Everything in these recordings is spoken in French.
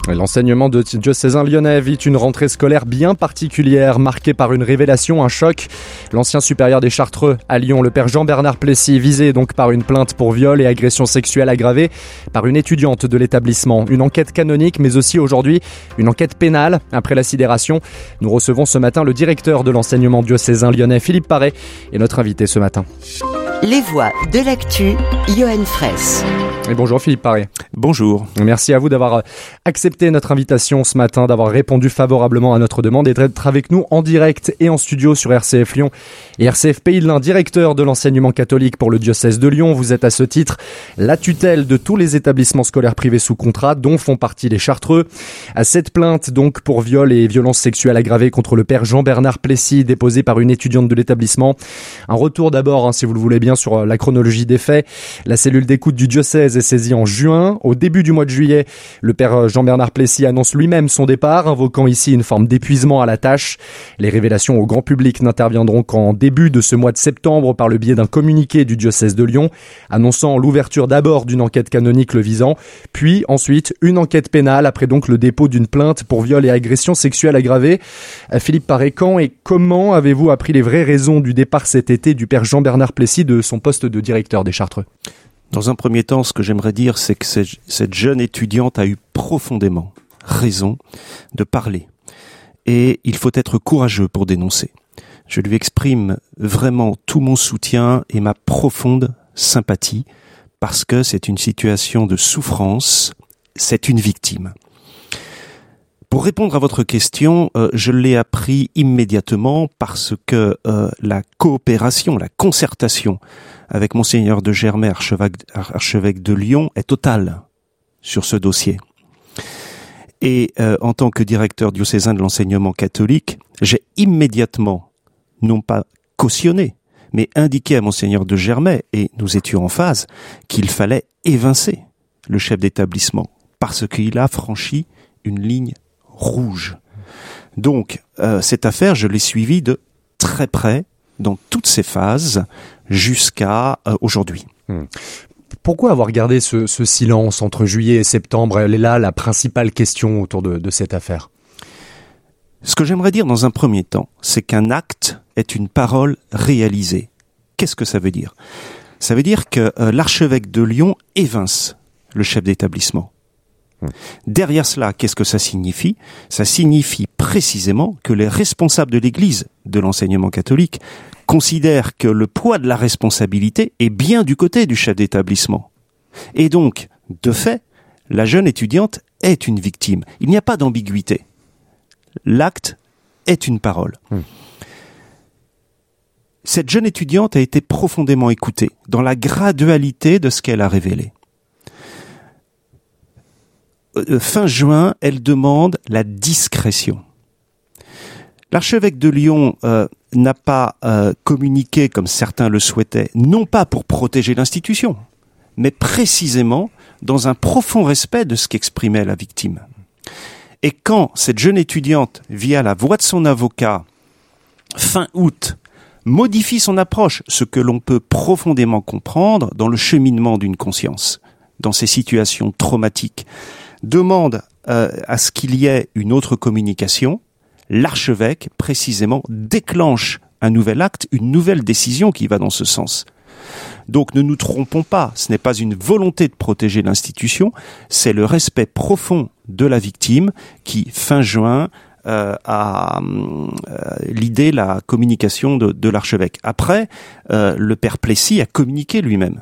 L'enseignement de diocésain lyonnais vit une rentrée scolaire bien particulière, marquée par une révélation, un choc. L'ancien supérieur des Chartreux à Lyon, le père Jean-Bernard Plessis, visé donc par une plainte pour viol et agression sexuelle aggravée par une étudiante de l'établissement. Une enquête canonique, mais aussi aujourd'hui une enquête pénale. Après la sidération, nous recevons ce matin le directeur de l'enseignement diocésain lyonnais, Philippe Paré, est notre invité ce matin. Les voix de l'actu, Johan Fraisse. Et bonjour Philippe Paré. Bonjour. Merci à vous d'avoir accepté notre invitation ce matin, d'avoir répondu favorablement à notre demande et d'être avec nous en direct et en studio sur RCF Lyon et RCF Pays de l'Ain, directeur de l'enseignement catholique pour le diocèse de Lyon. Vous êtes à ce titre la tutelle de tous les établissements scolaires privés sous contrat, dont font partie les Chartreux. À cette plainte donc pour viol et violences sexuelles aggravées contre le père Jean-Bernard Plessis, déposée par une étudiante de l'établissement. Un retour d'abord, si vous le voulez bien, sur la chronologie des faits. La cellule d'écoute du diocèse est saisie en juin. Au début du mois de juillet, le père Jean-Bernard Plessis annonce lui-même son départ, invoquant ici une forme d'épuisement à la tâche. Les révélations au grand public n'interviendront qu'en début de ce mois de septembre par le biais d'un communiqué du diocèse de Lyon, annonçant l'ouverture d'abord d'une enquête canonique le visant, puis ensuite une enquête pénale après donc le dépôt d'une plainte pour viol et agression sexuelle aggravée. Philippe Paré, quand et comment avez-vous appris les vraies raisons du départ cet été du père Jean-Bernard Plessis de son poste de directeur des Chartreux? Dans un premier temps, ce que j'aimerais dire, c'est que cette jeune étudiante a eu profondément raison de parler. Et il faut être courageux pour dénoncer. Je lui exprime vraiment tout mon soutien et ma profonde sympathie, parce que c'est une situation de souffrance, c'est une victime. Pour répondre à votre question, je l'ai appris immédiatement parce que la coopération, la concertation avec Monseigneur de Germay, archevêque de Lyon, est totale sur ce dossier. Et en tant que directeur diocésain de l'enseignement catholique, j'ai immédiatement, non pas cautionné, mais indiqué à Monseigneur de Germay, et nous étions en phase, qu'il fallait évincer le chef d'établissement, parce qu'il a franchi une ligne rouge. Donc, cette affaire, je l'ai suivie de très près, dans toutes ses phases, jusqu'à aujourd'hui. Pourquoi avoir gardé ce silence entre juillet et septembre? Elle est là la principale question autour de cette affaire. Ce que j'aimerais dire dans un premier temps, c'est qu'un acte est une parole réalisée. Qu'est-ce que ça veut dire? Ça veut dire que l'archevêque de Lyon évince le chef d'établissement. Derrière cela, qu'est-ce que ça signifie? Ça signifie précisément que les responsables de l'Église, de l'enseignement catholique, considèrent que le poids de la responsabilité est bien du côté du chef d'établissement. Et donc, de fait, la jeune étudiante est une victime. Il n'y a pas d'ambiguïté. L'acte est une parole. Cette jeune étudiante a été profondément écoutée dans la gradualité de ce qu'elle a révélé. Fin juin, elle demande la discrétion. L'archevêque de Lyon n'a pas communiqué comme certains le souhaitaient, non pas pour protéger l'institution, mais précisément dans un profond respect de ce qu'exprimait la victime. Et quand cette jeune étudiante, via la voix de son avocat, fin août, modifie son approche, ce que l'on peut profondément comprendre dans le cheminement d'une conscience, dans ces situations traumatiques, demande à ce qu'il y ait une autre communication, l'archevêque, précisément, déclenche un nouvel acte, une nouvelle décision qui va dans ce sens. Donc ne nous trompons pas, ce n'est pas une volonté de protéger l'institution, c'est le respect profond de la victime qui, fin juin, a l'idée, la communication de l'archevêque. Après, le père Plessis a communiqué lui-même.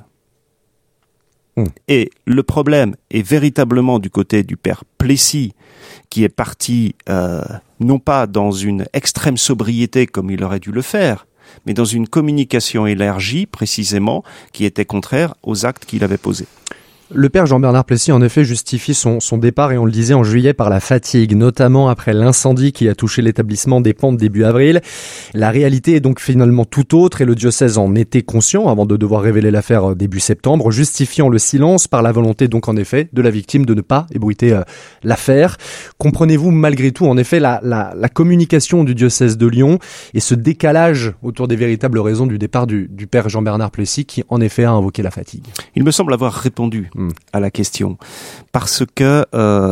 Et le problème est véritablement du côté du père Plessis, qui est parti non pas dans une extrême sobriété comme il aurait dû le faire, mais dans une communication élargie précisément qui était contraire aux actes qu'il avait posés. Le père Jean-Bernard Plessis, en effet, justifie son départ, et on le disait en juillet, par la fatigue, notamment après l'incendie qui a touché l'établissement des Pentes début avril. La réalité est donc finalement tout autre, et le diocèse en était conscient avant de devoir révéler l'affaire début septembre, justifiant le silence par la volonté donc en effet de la victime de ne pas ébruiter l'affaire. Comprenez-vous malgré tout en effet la communication du diocèse de Lyon et ce décalage autour des véritables raisons du départ du père Jean-Bernard Plessis qui en effet a invoqué la fatigue? Il me semble avoir répondu à la question, parce que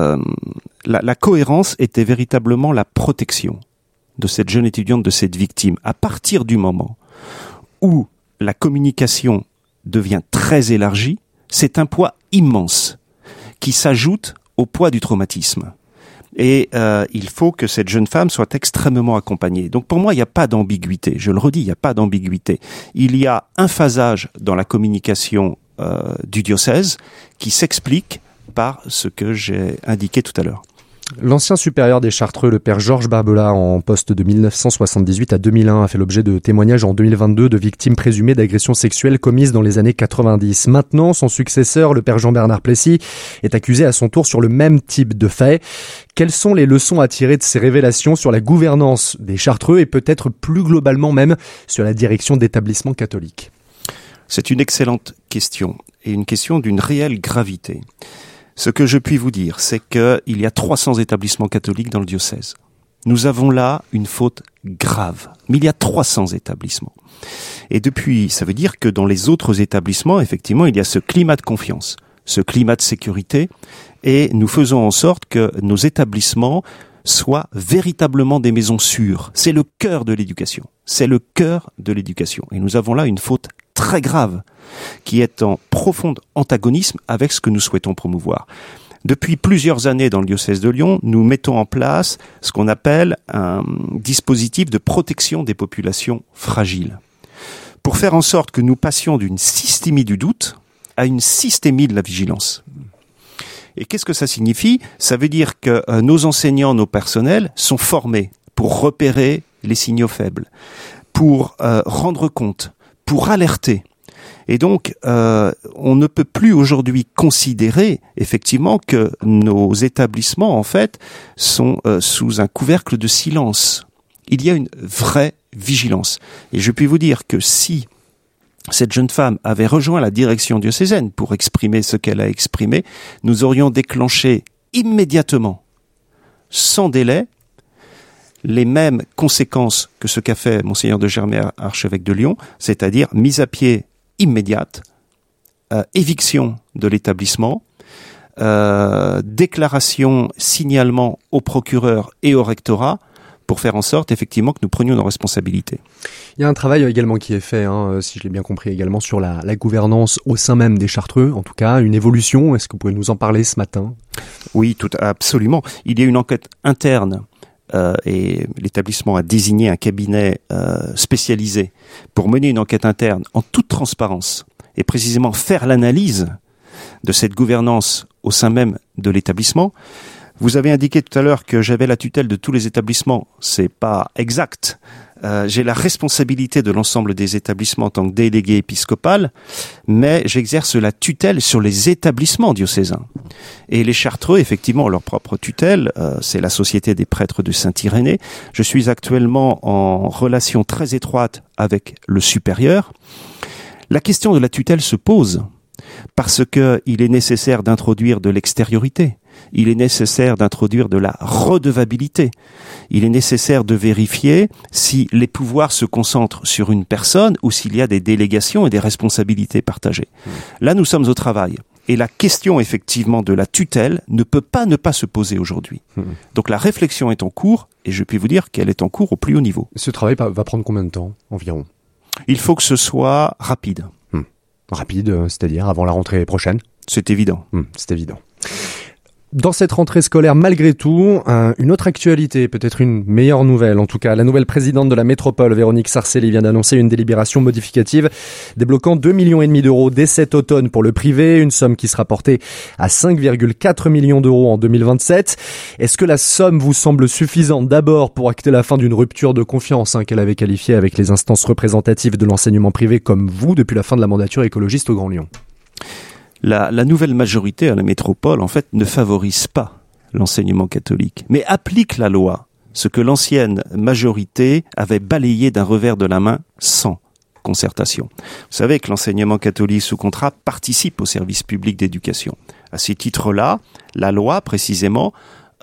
la cohérence était véritablement la protection de cette jeune étudiante, de cette victime. À partir du moment où la communication devient très élargie, c'est un poids immense qui s'ajoute au poids du traumatisme. Et il faut que cette jeune femme soit extrêmement accompagnée. Donc pour moi, il n'y a pas d'ambiguïté. Je le redis, il n'y a pas d'ambiguïté. Il y a un phasage dans la communication du diocèse qui s'explique par ce que j'ai indiqué tout à l'heure. L'ancien supérieur des Chartreux, le père Georges Barbela, en poste de 1978 à 2001, a fait l'objet de témoignages en 2022 de victimes présumées d'agressions sexuelles commises dans les années 90. Maintenant, son successeur, le père Jean-Bernard Plessis, est accusé à son tour sur le même type de faits. Quelles sont les leçons à tirer de ces révélations sur la gouvernance des Chartreux et peut-être plus globalement même sur la direction d'établissements catholiques ? C'est une excellente question et une question d'une réelle gravité. Ce que je puis vous dire, c'est qu'il y a 300 établissements catholiques dans le diocèse. Nous avons là une faute grave. Mais il y a 300 établissements. Et depuis, ça veut dire que dans les autres établissements, effectivement, il y a ce climat de confiance, ce climat de sécurité, et nous faisons en sorte que nos établissements soient véritablement des maisons sûres. C'est le cœur de l'éducation. C'est le cœur de l'éducation. Et nous avons là une faute très grave, qui est en profond antagonisme avec ce que nous souhaitons promouvoir. Depuis plusieurs années dans le diocèse de Lyon, nous mettons en place ce qu'on appelle un dispositif de protection des populations fragiles, pour faire en sorte que nous passions d'une systémie du doute à une systémie de la vigilance. Et qu'est-ce que ça signifie ? Ça veut dire que nos enseignants, nos personnels sont formés pour repérer les signaux faibles, pour rendre compte, pour alerter. Et donc, on ne peut plus aujourd'hui considérer effectivement que nos établissements, en fait, sont sous un couvercle de silence. Il y a une vraie vigilance. Et je puis vous dire que si cette jeune femme avait rejoint la direction diocésaine pour exprimer ce qu'elle a exprimé, nous aurions déclenché immédiatement, sans délai, les mêmes conséquences que ce qu'a fait Monseigneur de Germay, archevêque de Lyon, c'est-à-dire mise à pied immédiate, éviction de l'établissement, déclaration, signalement au procureur et au rectorat, pour faire en sorte effectivement que nous prenions nos responsabilités. Il y a un travail également qui est fait, si je l'ai bien compris également, sur la gouvernance au sein même des Chartreux, en tout cas, une évolution. Est-ce que vous pouvez nous en parler ce matin ? Oui, absolument. Il y a une enquête interne et l'établissement a désigné un cabinet spécialisé pour mener une enquête interne en toute transparence et précisément faire l'analyse de cette gouvernance au sein même de l'établissement. Vous avez indiqué tout à l'heure que j'avais la tutelle de tous les établissements. C'est pas exact. J'ai la responsabilité de l'ensemble des établissements en tant que délégué épiscopal, mais j'exerce la tutelle sur les établissements diocésains. Et les Chartreux, effectivement, ont leur propre tutelle. C'est la Société des prêtres de Saint-Irénée. Je suis actuellement en relation très étroite avec le supérieur. La question de la tutelle se pose parce que il est nécessaire d'introduire de l'extériorité. Il est nécessaire d'introduire de la redevabilité. Il est nécessaire de vérifier si les pouvoirs se concentrent sur une personne ou s'il y a des délégations et des responsabilités partagées. Là, nous sommes au travail. Et la question, effectivement, de la tutelle ne peut pas ne pas se poser aujourd'hui. Donc la réflexion est en cours, et je puis vous dire qu'elle est en cours au plus haut niveau. Ce travail va prendre combien de temps, environ ? Il faut que ce soit rapide. Rapide, c'est-à-dire avant la rentrée prochaine ? C'est évident. C'est évident. Dans cette rentrée scolaire, malgré tout, une autre actualité, peut-être une meilleure nouvelle. En tout cas, la nouvelle présidente de la métropole, Véronique Sarcelli, vient d'annoncer une délibération modificative débloquant 2,5 millions d'euros dès cet automne pour le privé, une somme qui sera portée à 5,4 millions d'euros en 2027. Est-ce que la somme vous semble suffisante d'abord pour acter la fin d'une rupture de confiance qu'elle avait qualifiée avec les instances représentatives de l'enseignement privé comme vous depuis la fin de la mandature écologiste au Grand Lyon ? La nouvelle majorité à la métropole, en fait, ne favorise pas l'enseignement catholique, mais applique la loi, ce que l'ancienne majorité avait balayé d'un revers de la main sans concertation. Vous savez que l'enseignement catholique sous contrat participe au service public d'éducation. À ces titres-là, la loi, précisément,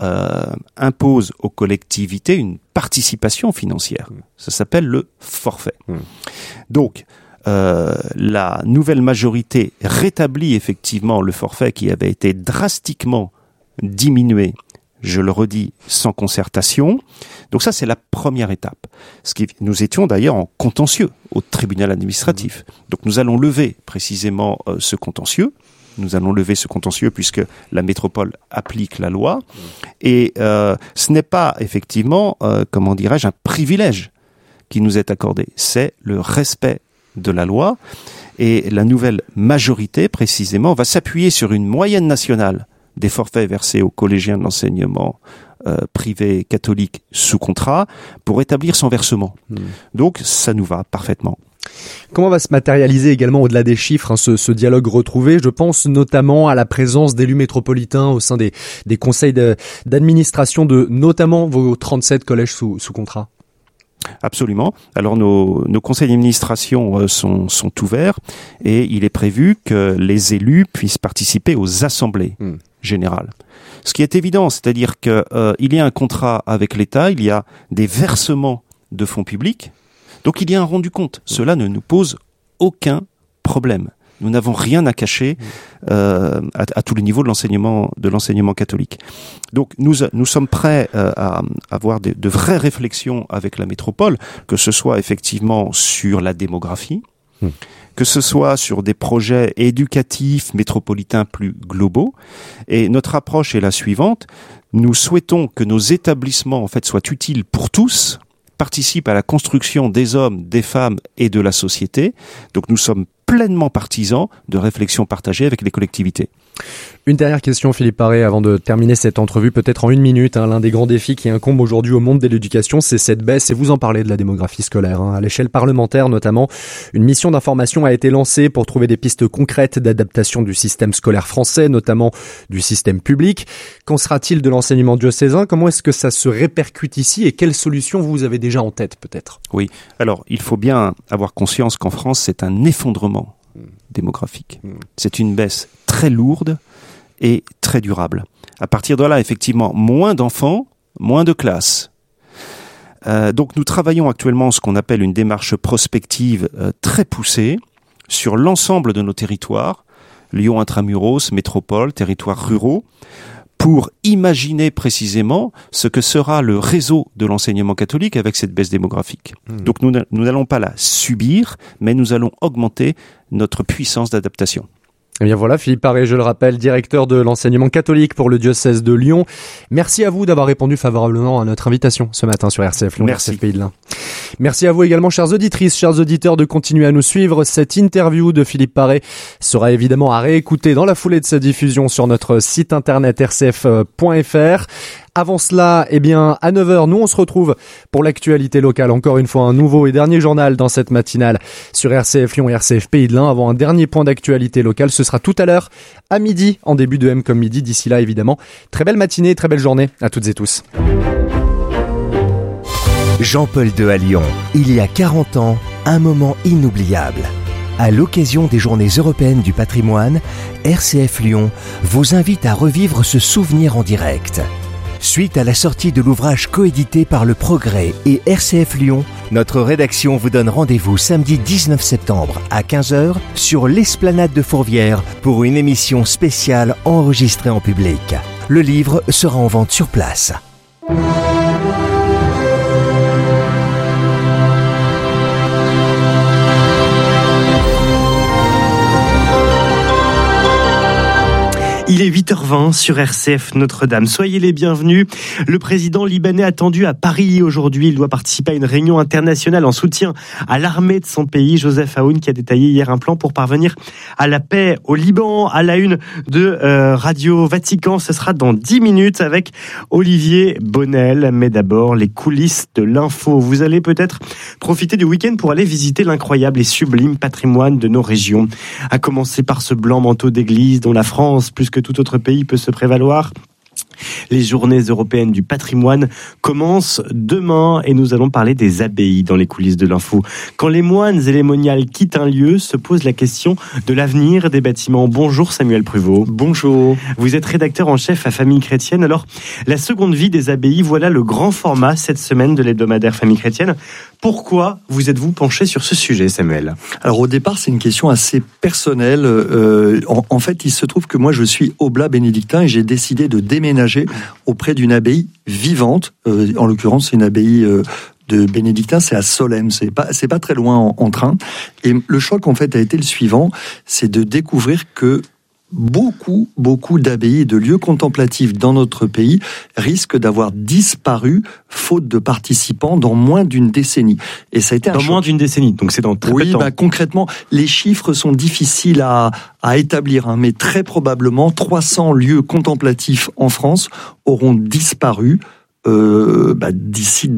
impose aux collectivités une participation financière. Ça s'appelle le forfait. Donc, la nouvelle majorité rétablit effectivement le forfait qui avait été drastiquement diminué, je le redis, sans concertation. Donc ça, c'est la première étape. Nous étions d'ailleurs en contentieux au tribunal administratif. Donc nous allons lever précisément ce contentieux. Nous allons lever ce contentieux puisque la métropole applique la loi. Et ce n'est pas effectivement, un privilège qui nous est accordé. C'est le respect de la loi. Et la nouvelle majorité, précisément, va s'appuyer sur une moyenne nationale des forfaits versés aux collégiens de l'enseignement privé catholique sous contrat pour établir son versement. Donc, ça nous va parfaitement. Comment va se matérialiser également au-delà des chiffres ce dialogue retrouvé? Je pense notamment à la présence d'élus métropolitains au sein des conseils d'administration de notamment vos 37 collèges sous contrat. Absolument. Alors nos conseils d'administration sont ouverts et il est prévu que les élus puissent participer aux assemblées générales. Ce qui est évident, c'est-à-dire que il y a un contrat avec l'État, il y a des versements de fonds publics, donc il y a un rendu compte. Cela ne nous pose aucun problème. Nous n'avons rien à cacher à tous les niveaux de l'enseignement catholique. Donc nous sommes prêts à avoir de vraies réflexions avec la métropole, que ce soit effectivement sur la démographie, que ce soit sur des projets éducatifs métropolitains plus globaux. Et notre approche est la suivante. Nous souhaitons que nos établissements en fait soient utiles pour tous, participent à la construction des hommes, des femmes et de la société. Donc nous sommes pleinement partisans de réflexions partagées avec les collectivités. Une dernière question, Philippe Paré, avant de terminer cette entrevue, peut-être en 1 minute. L'un des grands défis qui incombe aujourd'hui au monde de l'éducation, c'est cette baisse, et vous en parlez de la démographie scolaire. À l'échelle parlementaire notamment, une mission d'information a été lancée pour trouver des pistes concrètes d'adaptation du système scolaire français, notamment du système public. Qu'en sera-t-il de l'enseignement diocésain? Comment est-ce que ça se répercute ici et quelles solutions vous avez déjà en tête peut-être? Oui, alors il faut bien avoir conscience qu'en France, c'est un effondrement démographique. C'est une baisse très lourde et très durable. À partir de là, effectivement, moins d'enfants, moins de classes. Donc nous travaillons actuellement ce qu'on appelle une démarche prospective très poussée sur l'ensemble de nos territoires, Lyon intramuros, métropole, territoires ruraux, pour imaginer précisément ce que sera le réseau de l'enseignement catholique avec cette baisse démographique. Donc nous n'allons pas la subir, mais nous allons augmenter notre puissance d'adaptation. Eh bien voilà, Philippe Paré, je le rappelle, directeur de l'enseignement catholique pour le diocèse de Lyon. Merci à vous d'avoir répondu favorablement à notre invitation ce matin sur RCF Lyon. Merci. RCF Pays de l'Ain. Merci à vous également, chères auditrices, chers auditeurs, de continuer à nous suivre. Cette interview de Philippe Paré sera évidemment à réécouter dans la foulée de sa diffusion sur notre site internet rcf.fr. Avant cela, à 9h, nous on se retrouve pour l'actualité locale. Encore une fois, un nouveau et dernier journal dans cette matinale sur RCF Lyon et RCF Pays de l'Ain. Avant un dernier point d'actualité locale, ce sera tout à l'heure à midi, en début de M comme midi. D'ici là, évidemment, très belle matinée, très belle journée à toutes et tous. Jean-Paul II à Lyon. Il y a 40 ans, un moment inoubliable. À l'occasion des Journées européennes du patrimoine, RCF Lyon vous invite à revivre ce souvenir en direct. Suite à la sortie de l'ouvrage coédité par Le Progrès et RCF Lyon, notre rédaction vous donne rendez-vous samedi 19 septembre à 15h sur l'esplanade de Fourvière pour une émission spéciale enregistrée en public. Le livre sera en vente sur place. Il est 8h20 sur RCF Notre-Dame. Soyez les bienvenus. Le président libanais attendu à Paris aujourd'hui. Il doit participer à une réunion internationale en soutien à l'armée de son pays. Joseph Aoun qui a détaillé hier un plan pour parvenir à la paix au Liban. À la une de Radio Vatican, ce sera dans 10 minutes avec Olivier Bonnel. Mais d'abord, les coulisses de l'info. Vous allez peut-être profiter du week-end pour aller visiter l'incroyable et sublime patrimoine de nos régions. À commencer par ce blanc manteau d'église dont la France, plus que tout autre pays, peut se prévaloir. Les journées européennes du patrimoine commencent demain et nous allons parler des abbayes dans les coulisses de l'info. Quand les moines et les moniales quittent un lieu, se pose la question de l'avenir des bâtiments. Bonjour Samuel Pruvot. Bonjour. Vous êtes rédacteur en chef à Famille Chrétienne. Alors, la seconde vie des abbayes, voilà le grand format cette semaine de l'hebdomadaire Famille Chrétienne. Pourquoi vous êtes-vous penché sur ce sujet, Samuel ? Alors au départ, c'est une question assez personnelle. En fait, il se trouve que moi, je suis oblat bénédictin et j'ai décidé de déménager auprès d'une abbaye vivante. En l'occurrence, c'est une abbaye de bénédictins, c'est à Solesmes, c'est pas très loin en train. Et le choc, en fait, a été le suivant, c'est de découvrir que beaucoup d'abbayes et de lieux contemplatifs dans notre pays risquent d'avoir disparu faute de participants dans moins d'une décennie. Et ça a été un choc. Dans moins d'une décennie, donc c'est dans très peu de temps. Concrètement, les chiffres sont difficiles à établir, mais très probablement 300 lieux contemplatifs en France auront disparu d'ici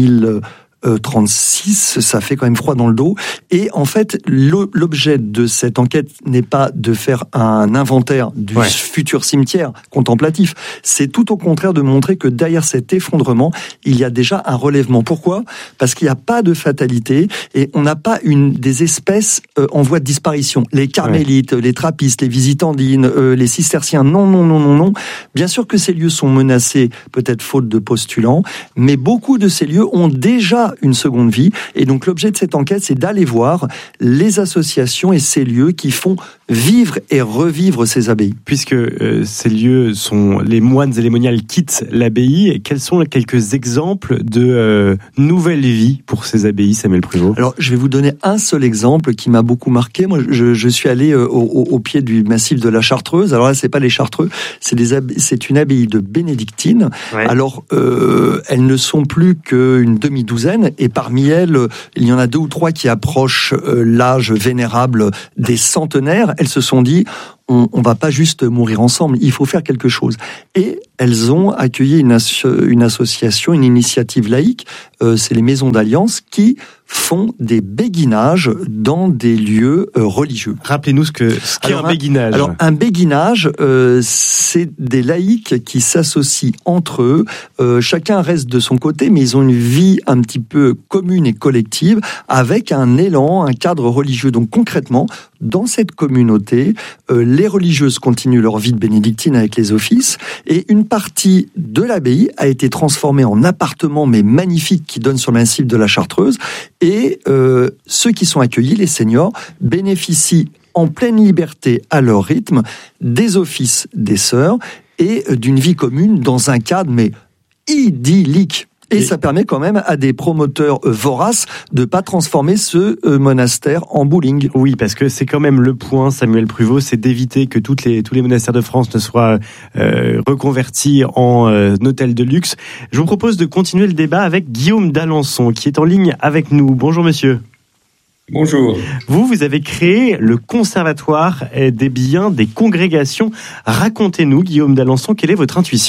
2036, ça fait quand même froid dans le dos. Et en fait, l'objet de cette enquête n'est pas de faire un inventaire du futur cimetière contemplatif. C'est tout au contraire de montrer que derrière cet effondrement, il y a déjà un relèvement. Pourquoi ? Parce qu'il n'y a pas de fatalité et on n'a pas des espèces en voie de disparition. Les carmélites, les trappistes, les visitandines, les cisterciens, non. Bien sûr que ces lieux sont menacés, peut-être faute de postulants, mais beaucoup de ces lieux ont déjà une seconde vie. Et donc l'objet de cette enquête, c'est d'aller voir les associations et ces lieux qui font vivre et revivre ces abbayes. Puisque ces lieux sont, les moines et les moniales quittent l'abbaye, quels sont quelques exemples de nouvelle vie pour ces abbayes, Samuel Pruvot ? Alors, je vais vous donner un seul exemple qui m'a beaucoup marqué. Moi, je suis allé au pied du massif de la Chartreuse. Alors là, c'est pas les Chartreux, c'est une abbaye de bénédictines. Ouais. Alors, elles ne sont plus qu'une demi-douzaine, et parmi elles, il y en a 2 ou 3 qui approchent l'âge vénérable des centenaires. Elles se sont dit, on va pas juste mourir ensemble, il faut faire quelque chose. Et elles ont accueilli une association, une initiative laïque, c'est les Maisons d'Alliance, qui font des béguinages dans des lieux religieux. Rappelez-nous ce qu'est un béguinage. Alors, un béguinage, c'est des laïcs qui s'associent entre eux. Chacun reste de son côté, mais ils ont une vie un petit peu commune et collective, avec un élan, un cadre religieux. Donc concrètement, dans cette communauté, les religieuses continuent leur vie de bénédictine avec les offices, et une partie de l'abbaye a été transformée en appartement, mais magnifique, qui donne sur le massif de la Chartreuse. Et ceux qui sont accueillis, les seniors, bénéficient en pleine liberté, à leur rythme, des offices des sœurs et d'une vie commune dans un cadre mais idyllique. Et ça permet quand même à des promoteurs voraces de pas transformer ce monastère en bowling. Oui, parce que c'est quand même le point, Samuel Pruvot, c'est d'éviter que tous les monastères de France ne soient reconvertis en hôtels de luxe. Je vous propose de continuer le débat avec Guillaume d'Alençon, qui est en ligne avec nous. Bonjour monsieur. Bonjour. Vous avez créé le Conservatoire des biens des congrégations. Racontez-nous, Guillaume d'Alençon, quelle est votre intuition ?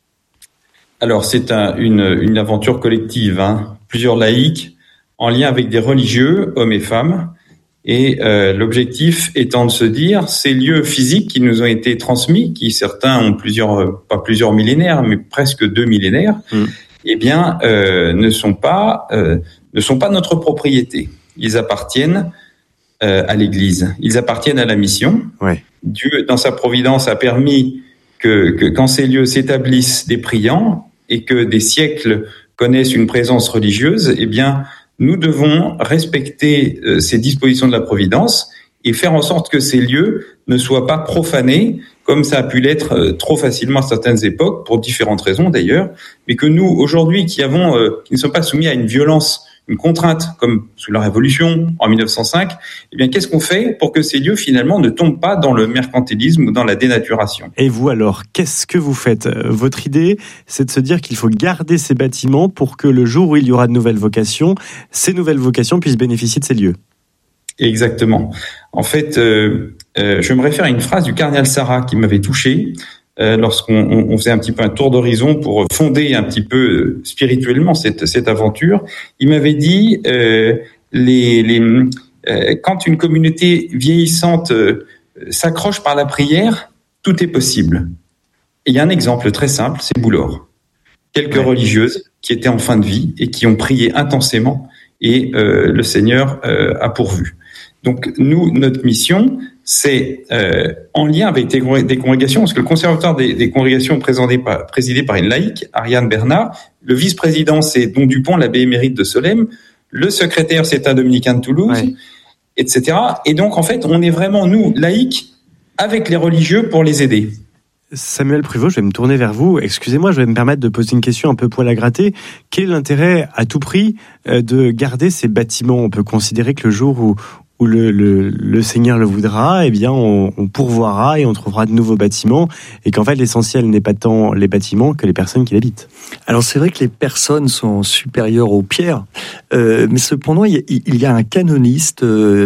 Alors, c'est une aventure collective, plusieurs laïcs en lien avec des religieux, hommes et femmes, et l'objectif étant de se dire, ces lieux physiques qui nous ont été transmis, qui certains ont pas plusieurs millénaires, mais presque 2 millénaires, eh bien, ne sont pas notre propriété. Ils appartiennent à l'Église, ils appartiennent à la mission. Ouais. Dieu, dans sa providence, a permis que quand ces lieux s'établissent des priants et que des siècles connaissent une présence religieuse, eh bien, nous devons respecter ces dispositions de la providence et faire en sorte que ces lieux ne soient pas profanés, comme ça a pu l'être trop facilement à certaines époques, pour différentes raisons d'ailleurs, mais que nous, aujourd'hui, qui ne sommes pas soumis à une violence, une contrainte, comme sous la Révolution, en 1905, eh bien, qu'est-ce qu'on fait pour que ces lieux, finalement, ne tombent pas dans le mercantilisme ou dans la dénaturation ? Et vous, alors, qu'est-ce que vous faites ? Votre idée, c'est de se dire qu'il faut garder ces bâtiments pour que le jour où il y aura de nouvelles vocations, ces nouvelles vocations puissent bénéficier de ces lieux. Exactement. En fait, je me réfère à une phrase du cardinal Sarah qui m'avait touché, lorsqu'on faisait un petit peu un tour d'horizon pour fonder un petit peu spirituellement cette aventure. Il m'avait dit quand une communauté vieillissante s'accroche par la prière, tout est possible. il y a un exemple très simple, c'est Boulor. Quelques religieuses qui étaient en fin de vie et qui ont prié intensément et le Seigneur a pourvu. Donc nous, notre mission, c'est en lien avec des congrégations, parce que le conservatoire des congrégations présidé par une laïque, Ariane Bernard, le vice-président c'est Don Dupont, l'abbé émérite de Solesmes, le secrétaire c'est un dominicain de Toulouse, etc. Et donc en fait, on est vraiment, nous, laïcs, avec les religieux pour les aider. Samuel Pruvot, je vais me tourner vers vous. Excusez-moi, je vais me permettre de poser une question un peu poil à gratter. Quel est l'intérêt, à tout prix, de garder ces bâtiments ? On peut considérer que le jour où le Seigneur le voudra, eh bien, on pourvoira et on trouvera de nouveaux bâtiments, et qu'en fait, l'essentiel n'est pas tant les bâtiments que les personnes qui l'habitent. Alors, c'est vrai que les personnes sont supérieures aux pierres, mais cependant, il y a un canoniste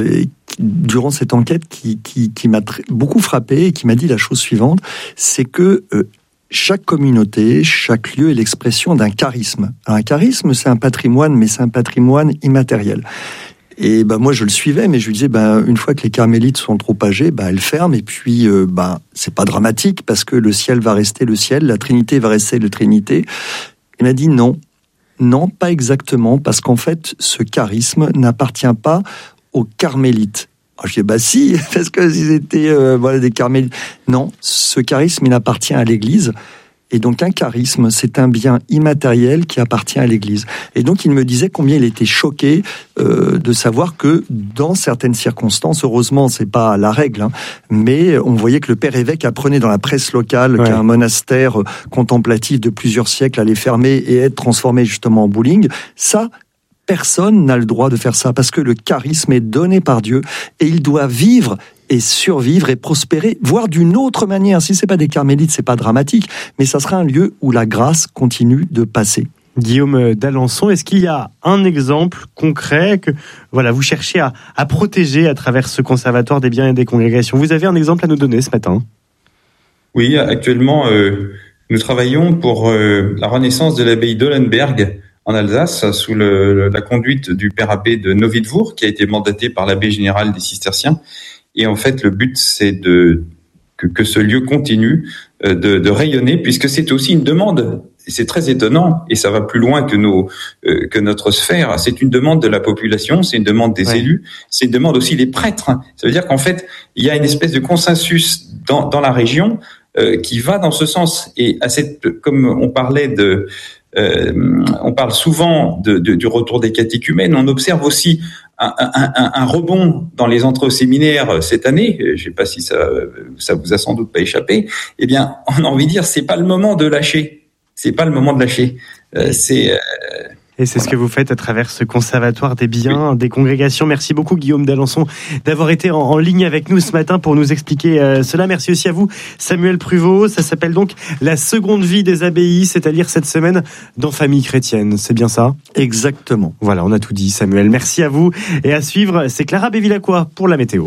durant cette enquête qui m'a beaucoup frappé et qui m'a dit la chose suivante, c'est que chaque communauté, chaque lieu est l'expression d'un charisme. Alors, un charisme, c'est un patrimoine, mais c'est un patrimoine immatériel. Et moi je le suivais, mais je lui disais une fois que les carmélites sont trop âgés, elles ferment, et puis c'est pas dramatique parce que le ciel va rester le ciel, la Trinité va rester la Trinité. Il m'a dit non, pas exactement, parce qu'en fait ce charisme n'appartient pas aux carmélites. Alors je dis si, parce que s'ils étaient des carmélites. Non, ce charisme il appartient à l'Église. Et donc un charisme, c'est un bien immatériel qui appartient à l'Église. Et donc il me disait combien il était choqué de savoir que dans certaines circonstances, heureusement c'est pas la règle, mais on voyait que le père évêque apprenait dans la presse locale qu'un monastère contemplatif de plusieurs siècles allait fermer et être transformé justement en bowling. Ça, personne n'a le droit de faire ça, parce que le charisme est donné par Dieu et il doit vivre et survivre et prospérer, voire d'une autre manière. Si c'est pas des carmélites, c'est pas dramatique, mais ça sera un lieu où la grâce continue de passer. Guillaume d'Alençon, est-ce qu'il y a un exemple concret que vous cherchez à protéger à travers ce conservatoire des biens et des congrégations ? Vous avez un exemple à nous donner ce matin ? Oui, actuellement, nous travaillons pour la renaissance de l'abbaye d'Ollenberg en Alsace, sous la conduite du père abbé de Novidvour, qui a été mandaté par l'abbé général des Cisterciens. Et en fait, le but, c'est que ce lieu continue de rayonner, puisque c'est aussi une demande. Et c'est très étonnant, et ça va plus loin que notre sphère. C'est une demande de la population, c'est une demande des élus, c'est une demande aussi des prêtres. Ça veut dire qu'en fait, il y a une espèce de consensus dans la région qui va dans ce sens. Et comme on parlait on parle souvent du retour des catéchumènes, on observe aussi un rebond dans les entrées au séminaire cette année. Je sais pas si ça vous a sans doute pas échappé. Eh bien, on a envie de dire, c'est pas le moment de lâcher. C'est pas le moment de lâcher. Et c'est ce que vous faites à travers ce conservatoire des biens, des congrégations. Merci beaucoup Guillaume d'Alençon d'avoir été en ligne avec nous ce matin pour nous expliquer cela. Merci aussi à vous Samuel Pruvot. Ça s'appelle donc La seconde vie des abbayes, c'est à lire cette semaine dans Famille chrétienne. C'est bien ça ? Exactement. Voilà, on a tout dit Samuel. Merci à vous. Et à suivre, c'est Clara Bevilacqua pour la météo.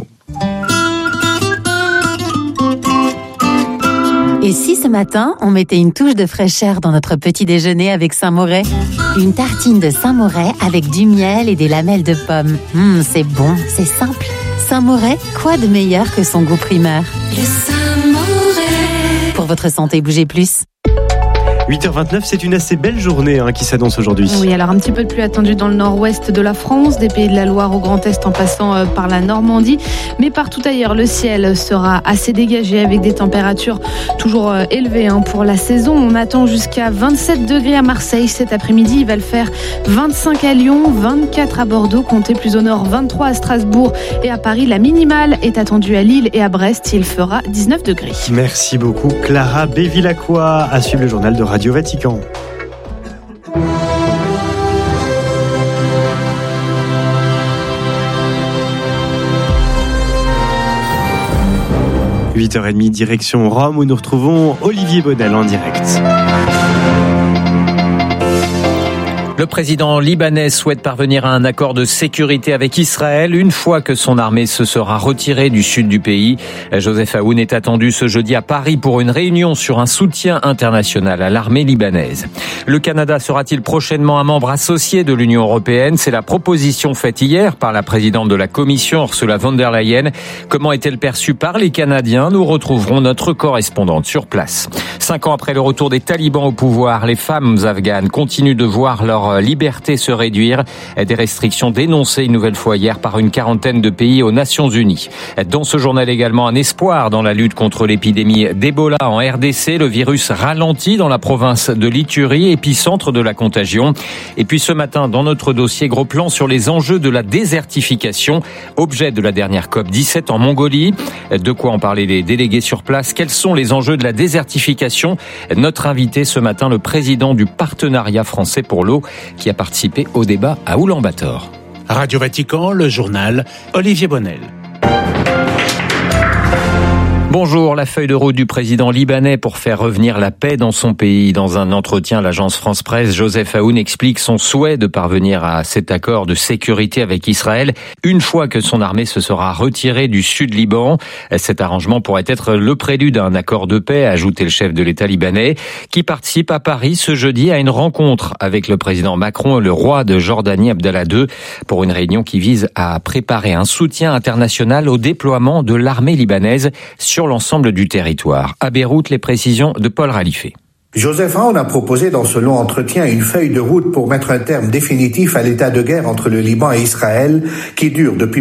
Et si ce matin, on mettait une touche de fraîcheur dans notre petit déjeuner avec Saint-Moret ? Une tartine de Saint-Moret avec du miel et des lamelles de pommes. C'est bon, c'est simple. Saint-Moret, quoi de meilleur que son goût primaire ? Le Saint-Moret. Pour votre santé, bougez plus. 8h29, c'est une assez belle journée qui s'annonce aujourd'hui. Oui, alors un petit peu de pluie attendue dans le nord-ouest de la France, des Pays de la Loire au Grand Est en passant par la Normandie. Mais partout ailleurs, le ciel sera assez dégagé avec des températures toujours élevées pour la saison. On attend jusqu'à 27 degrés à Marseille cet après-midi. Il va le faire 25 à Lyon, 24 à Bordeaux, comptez plus au nord, 23 à Strasbourg et à Paris. La minimale est attendue à Lille et à Brest. Il fera 19 degrés. Merci beaucoup Clara Bevilacqua. À suivre le journal de Radio Vatican. « 8h30, direction Rome, où nous retrouvons Olivier Bonnel en direct. Le président libanais souhaite parvenir à un accord de sécurité avec Israël une fois que son armée se sera retirée du sud du pays. Joseph Aoun est attendu ce jeudi à Paris pour une réunion sur un soutien international à l'armée libanaise. Le Canada sera-t-il prochainement un membre associé de l'Union européenne? C'est la proposition faite hier par la présidente de la Commission, Ursula von der Leyen. Comment est-elle perçue par les Canadiens? Nous retrouverons notre correspondante sur place. 5 ans après le retour des talibans au pouvoir, les femmes afghanes continuent de voir leur liberté se réduire. Des restrictions dénoncées une nouvelle fois hier par une quarantaine de pays aux Nations Unies. Dans ce journal également, un espoir dans la lutte contre l'épidémie d'Ebola en RDC. Le virus ralentit dans la province de l'Ituri, épicentre de la contagion. Et puis ce matin, dans notre dossier, gros plan sur les enjeux de la désertification, objet de la dernière COP17 en Mongolie. De quoi en parler les délégués sur place? Quels sont les enjeux de la désertification? Notre invité ce matin, le président du Partenariat français pour l'eau, qui a participé au débat à Oulan-Bator. Radio Vatican, le journal, Olivier Bonnel. Bonjour, la feuille de route du président libanais pour faire revenir la paix dans son pays. Dans un entretien à l'agence France-Presse, Joseph Aoun explique son souhait de parvenir à cet accord de sécurité avec Israël une fois que son armée se sera retirée du sud Liban. Cet arrangement pourrait être le prélude à un accord de paix, a ajouté le chef de l'État libanais, qui participe à Paris ce jeudi à une rencontre avec le président Macron et le roi de Jordanie Abdallah II pour une réunion qui vise à préparer un soutien international au déploiement de l'armée libanaise sur l'ensemble du territoire. À Beyrouth, les précisions de Paul Ralifé. Joseph Aoun a proposé dans ce long entretien une feuille de route pour mettre un terme définitif à l'état de guerre entre le Liban et Israël qui dure depuis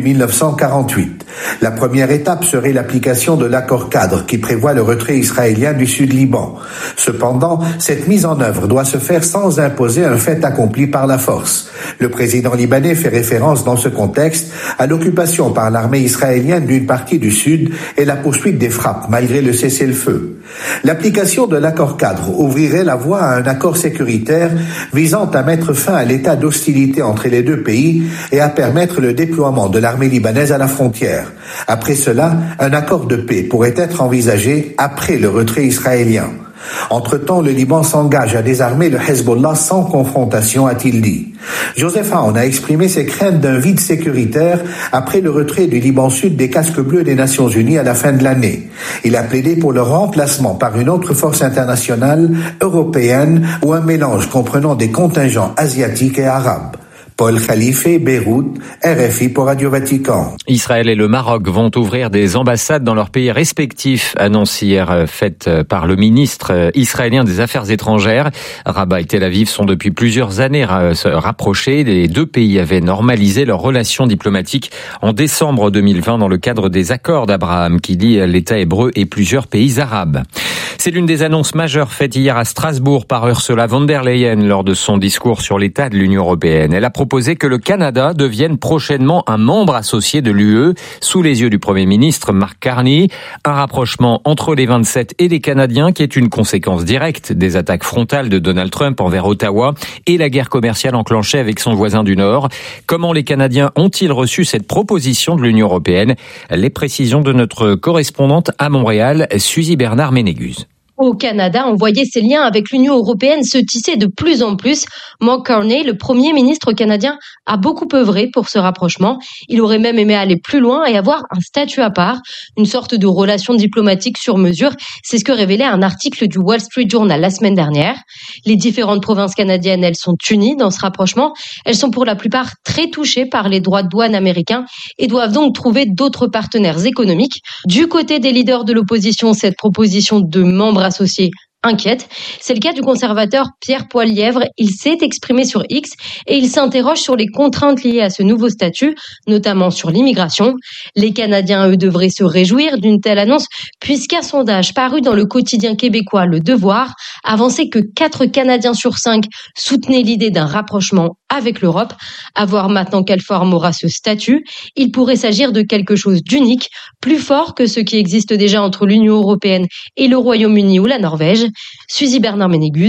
1948. La première étape serait l'application de l'accord cadre qui prévoit le retrait israélien du sud Liban. Cependant, cette mise en œuvre doit se faire sans imposer un fait accompli par la force. Le président libanais fait référence dans ce contexte à l'occupation par l'armée israélienne d'une partie du sud et la poursuite des frappes malgré le cessez-le-feu. L'application de l'accord cadre ouvrirait la voie à un accord sécuritaire visant à mettre fin à l'état d'hostilité entre les deux pays et à permettre le déploiement de l'armée libanaise à la frontière. Après cela, un accord de paix pourrait être envisagé après le retrait israélien. Entre-temps, le Liban s'engage à désarmer le Hezbollah sans confrontation, a-t-il dit. Joseph Aoun a exprimé ses craintes d'un vide sécuritaire après le retrait du Liban Sud des casques bleus des Nations Unies à la fin de l'année. Il a plaidé pour le remplacement par une autre force internationale, européenne, ou un mélange comprenant des contingents asiatiques et arabes. Paul Khalife, Beyrouth, RFI pour Radio Vatican. Israël et le Maroc vont ouvrir des ambassades dans leurs pays respectifs, annonce hier faite par le ministre israélien des Affaires étrangères. Rabat et Tel Aviv sont depuis plusieurs années rapprochés. Les deux pays avaient normalisé leurs relations diplomatiques en décembre 2020 dans le cadre des accords d'Abraham qui lient l'État hébreu et plusieurs pays arabes. C'est l'une des annonces majeures faites hier à Strasbourg par Ursula von der Leyen lors de son discours sur l'état de l'Union européenne. Elle a proposé que le Canada devienne prochainement un membre associé de l'UE sous les yeux du Premier ministre Mark Carney. Un rapprochement entre les 27 et les Canadiens qui est une conséquence directe des attaques frontales de Donald Trump envers Ottawa et la guerre commerciale enclenchée avec son voisin du Nord. Comment les Canadiens ont-ils reçu cette proposition de l'Union européenne? Les précisions de notre correspondante à Montréal, Suzy Bernard-Ménégus. Au Canada, on voyait ces liens avec l'Union européenne se tisser de plus en plus. Mark Carney, le Premier ministre canadien, a beaucoup œuvré pour ce rapprochement. Il aurait même aimé aller plus loin et avoir un statut à part, une sorte de relation diplomatique sur mesure. C'est ce que révélait un article du Wall Street Journal la semaine dernière. Les différentes provinces canadiennes, elles sont unies dans ce rapprochement. Elles sont pour la plupart très touchées par les droits de douane américains et doivent donc trouver d'autres partenaires économiques. Du côté des leaders de l'opposition, cette proposition de membre associé inquiète. C'est le cas du conservateur Pierre Poilievre. Il s'est exprimé sur X et il s'interroge sur les contraintes liées à ce nouveau statut, notamment sur l'immigration. Les Canadiens, eux, devraient se réjouir d'une telle annonce puisqu'un sondage paru dans le quotidien québécois Le Devoir avançait que 4 Canadiens sur 5 soutenaient l'idée d'un rapprochement avec l'Europe. À voir maintenant quelle forme aura ce statut. Il pourrait s'agir de quelque chose d'unique, plus fort que ce qui existe déjà entre l'Union européenne et le Royaume-Uni ou la Norvège. Suzy Bernard-Ménégus,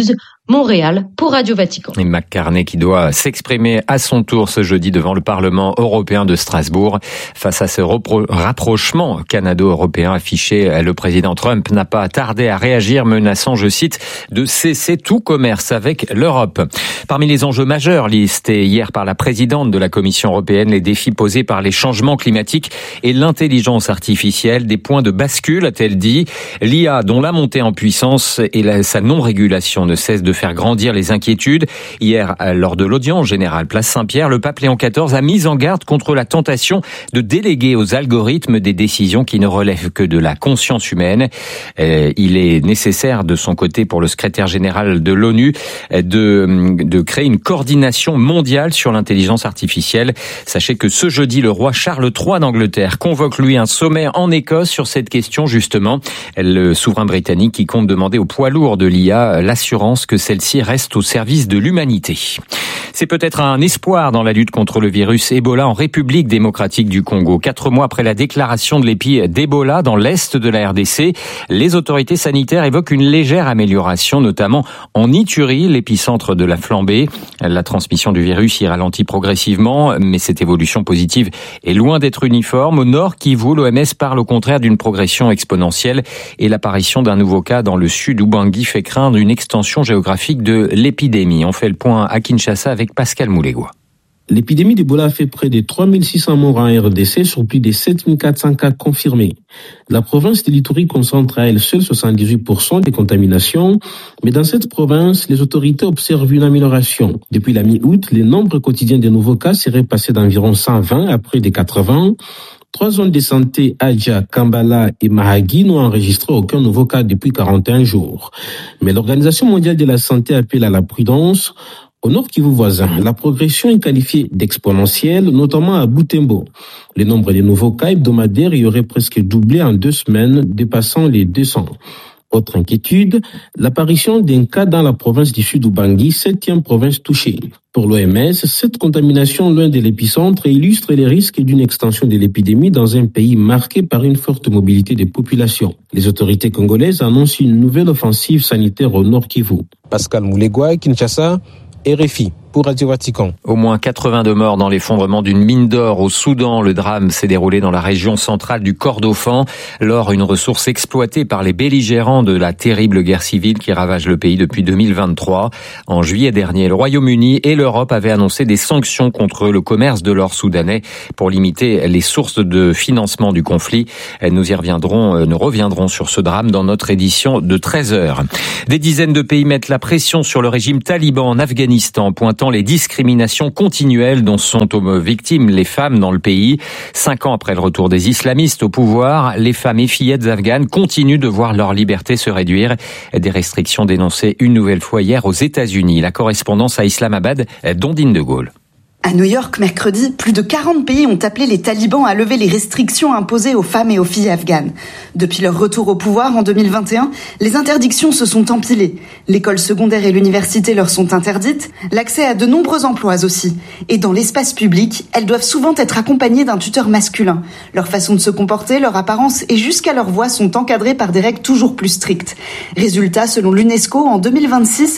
Montréal pour Radio Vatican. Et McCartney qui doit s'exprimer à son tour ce jeudi devant le Parlement européen de Strasbourg. Face à ce rapprochement canado-européen affiché, le président Trump n'a pas tardé à réagir, menaçant, je cite, de cesser tout commerce avec l'Europe. Parmi les enjeux majeurs listés hier par la présidente de la Commission européenne, les défis posés par les changements climatiques et l'intelligence artificielle, des points de bascule, a-t-elle dit. L'IA, dont la montée en puissance et sa non-régulation ne cesse de faire grandir les inquiétudes. Hier, lors de l'audience générale Place Saint-Pierre, le pape Léon XIV a mis en garde contre la tentation de déléguer aux algorithmes des décisions qui ne relèvent que de la conscience humaine. Il est nécessaire de son côté pour le secrétaire général de l'ONU de créer une coordination mondiale sur l'intelligence artificielle. Sachez que ce jeudi, le roi Charles III d'Angleterre convoque lui un sommet en Écosse sur cette question justement. Le souverain britannique qui compte demander au poids lourd de l'IA l'assurance que celle-ci reste au service de l'humanité. C'est peut-être un espoir dans la lutte contre le virus Ebola en République démocratique du Congo. 4 mois après la déclaration de l'épi d'Ebola dans l'est de la RDC, les autorités sanitaires évoquent une légère amélioration, notamment en Ituri, l'épicentre de la flambée. La transmission du virus y ralentit progressivement, mais cette évolution positive est loin d'être uniforme. Au nord Kivu, l'OMS parle au contraire d'une progression exponentielle et l'apparition d'un nouveau cas dans le sud Ubangi fait craindre une extension géographique de l'épidémie. On fait le point à Kinshasa avec Pascal Moulegua. L'épidémie d'Ebola a fait près de 3600 morts en RDC sur plus de 7400 cas confirmés. La province de l'Ituri concentre à elle seule 78% des contaminations, mais dans cette province, les autorités observent une amélioration. Depuis la mi-août, le nombre quotidien de nouveaux cas serait passé d'environ 120 à près de 80. 3 zones de santé, Adja, Kambala et Mahagi, n'ont enregistré aucun nouveau cas depuis 41 jours. Mais l'Organisation mondiale de la santé appelle à la prudence. Au nord Kivu voisin, la progression est qualifiée d'exponentielle, notamment à Butembo. Le nombre de nouveaux cas hebdomadaires y aurait presque doublé en 2 semaines, dépassant les 200. Autre inquiétude, l'apparition d'un cas dans la province du Sud Ubangi, 7e province touchée. Pour l'OMS, cette contamination loin de l'épicentre illustre les risques d'une extension de l'épidémie dans un pays marqué par une forte mobilité des populations. Les autorités congolaises annoncent une nouvelle offensive sanitaire au Nord Kivu. Pascal Moulegua, Kinshasa, RFI. Pour Radio Vatican. Au moins 82 morts dans l'effondrement d'une mine d'or au Soudan. Le drame s'est déroulé dans la région centrale du Kordofan. L'or, une ressource exploitée par les belligérants de la terrible guerre civile qui ravage le pays depuis 2023. En juillet dernier, le Royaume-Uni et l'Europe avaient annoncé des sanctions contre le commerce de l'or soudanais pour limiter les sources de financement du conflit. Nous reviendrons sur ce drame dans notre édition de 13h. Des dizaines de pays mettent la pression sur le régime taliban en Afghanistan, pointant les discriminations continuelles dont sont victimes les femmes dans le pays. 5 ans après le retour des islamistes au pouvoir, les femmes et fillettes afghanes continuent de voir leur liberté se réduire. Des restrictions dénoncées une nouvelle fois hier aux États-Unis. La correspondance à Islamabad, Dondine de Gaulle. À New York, mercredi, plus de 40 pays ont appelé les talibans à lever les restrictions imposées aux femmes et aux filles afghanes. Depuis leur retour au pouvoir en 2021, les interdictions se sont empilées. L'école secondaire et l'université leur sont interdites, l'accès à de nombreux emplois aussi. Et dans l'espace public, elles doivent souvent être accompagnées d'un tuteur masculin. Leur façon de se comporter, leur apparence et jusqu'à leur voix sont encadrées par des règles toujours plus strictes. Résultat, selon l'UNESCO, en 2026,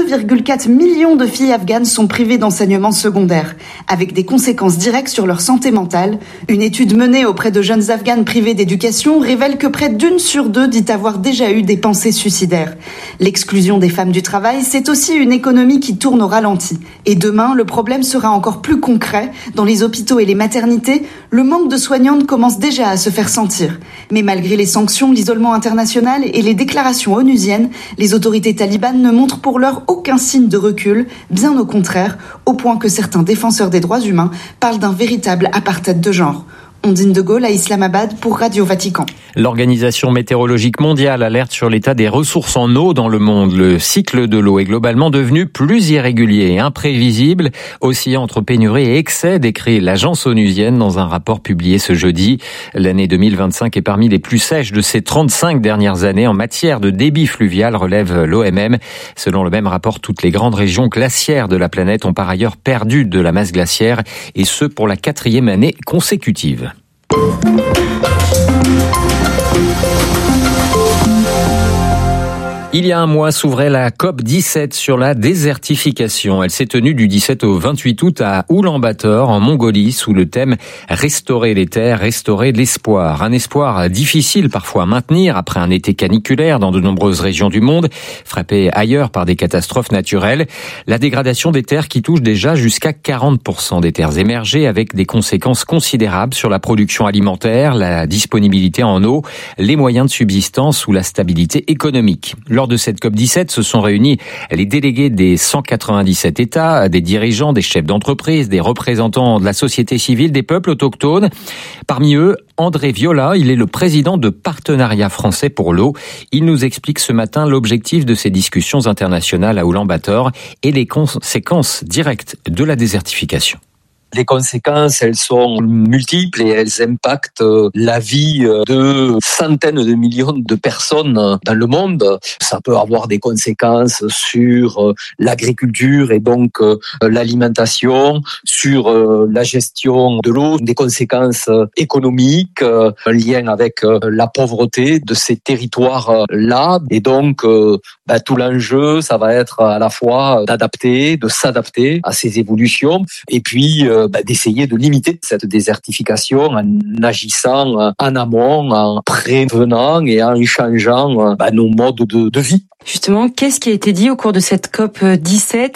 2,4 millions de filles afghanes sont privées d'enseignement secondaire, avec des conséquences directes sur leur santé mentale. Une étude menée auprès de jeunes afghanes privées d'éducation révèle que près d'1 sur 2 dit avoir déjà eu des pensées suicidaires. L'exclusion des femmes du travail, c'est aussi une économie qui tourne au ralenti. Et demain, le problème sera encore plus concret. Dans les hôpitaux et les maternités, le manque de soignantes commence déjà à se faire sentir. Mais malgré les sanctions, l'isolement international et les déclarations onusiennes, les autorités talibanes ne montrent pour l'heure aucun signe de recul, bien au contraire, au point que certains défenseurs des droits humains parlent d'un véritable apartheid de genre. Ondine de Gaulle à Islamabad pour Radio Vatican. L'Organisation météorologique mondiale alerte sur l'état des ressources en eau dans le monde. Le cycle de l'eau est globalement devenu plus irrégulier et imprévisible, oscillant entre pénurie et excès, décrit l'agence onusienne dans un rapport publié ce jeudi. L'année 2025 est parmi les plus sèches de ces 35 dernières années en matière de débit fluvial, relève l'OMM. Selon le même rapport, toutes les grandes régions glaciaires de la planète ont par ailleurs perdu de la masse glaciaire, et ce pour la 4e année consécutive. Il y a un mois s'ouvrait la COP17 sur la désertification. Elle s'est tenue du 17 au 28 août à Oulan-Bator, en Mongolie, sous le thème « Restaurer les terres, restaurer l'espoir ». Un espoir difficile parfois à maintenir après un été caniculaire dans de nombreuses régions du monde, frappé ailleurs par des catastrophes naturelles. La dégradation des terres qui touche déjà jusqu'à 40% des terres émergées, avec des conséquences considérables sur la production alimentaire, la disponibilité en eau, les moyens de subsistance ou la stabilité économique. Lors de cette COP17, se sont réunis les délégués des 197 États, des dirigeants, des chefs d'entreprise, des représentants de la société civile, des peuples autochtones. Parmi eux, André Viola, il est le président de Partenariat français pour l'eau. Il nous explique ce matin l'objectif de ces discussions internationales à Oulan-Bator et les conséquences directes de la désertification. Les conséquences, elles sont multiples et elles impactent la vie de centaines de millions de personnes dans le monde. Ça peut avoir des conséquences sur l'agriculture et donc l'alimentation, sur la gestion de l'eau, des conséquences économiques, un lien avec la pauvreté de ces territoires-là. Et donc, tout l'enjeu, ça va être à la fois de s'adapter à ces évolutions et puis d'essayer de limiter cette désertification en agissant en amont, en prévenant et en changeant nos modes de vie. Justement, qu'est-ce qui a été dit au cours de cette COP17 ?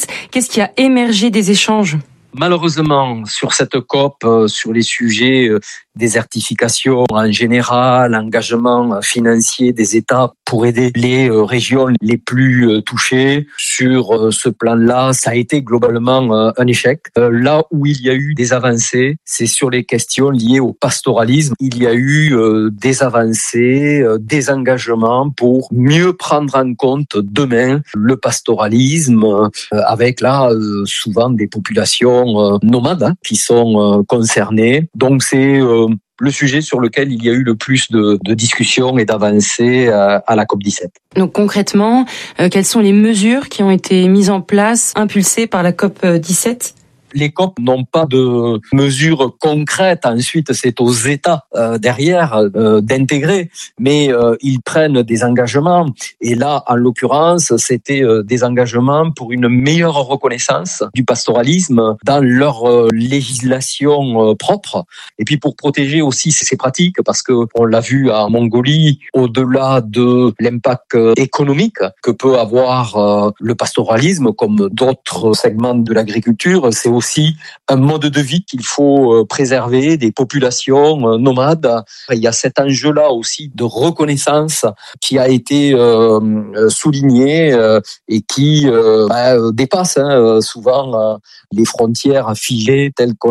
Qu'est-ce qui a émergé des échanges ? Malheureusement, sur cette COP, sur les sujets désertification en général, engagement financier des États pour aider les régions les plus touchées, sur ce plan-là, ça a été globalement un échec. Là où il y a eu des avancées, c'est sur les questions liées au pastoralisme. Il y a eu des avancées, des engagements pour mieux prendre en compte demain le pastoralisme, avec là souvent des populations nomades qui sont concernées. Donc c'est le sujet sur lequel il y a eu le plus de discussions et d'avancées à la COP17. Donc concrètement, quelles sont les mesures qui ont été mises en place, impulsées par la COP17 ? Les COP n'ont pas de mesures concrètes. Ensuite, c'est aux États derrière d'intégrer, mais ils prennent des engagements. Et là, en l'occurrence, c'était des engagements pour une meilleure reconnaissance du pastoralisme dans leur législation propre. Et puis pour protéger aussi ces pratiques, parce que on l'a vu en Mongolie, au-delà de l'impact économique que peut avoir le pastoralisme, comme d'autres segments de l'agriculture, c'est aussi un mode de vie qu'il faut préserver, des populations nomades. Il y a cet enjeu-là aussi de reconnaissance qui a été souligné et qui dépasse souvent les frontières figées telles qu'on